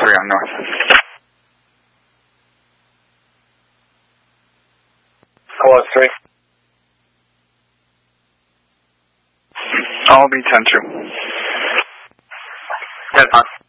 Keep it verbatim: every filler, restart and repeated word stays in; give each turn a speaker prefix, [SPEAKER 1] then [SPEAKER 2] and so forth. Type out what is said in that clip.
[SPEAKER 1] three on north.
[SPEAKER 2] Hello, three.
[SPEAKER 1] I'll be ten two.
[SPEAKER 2] ten five.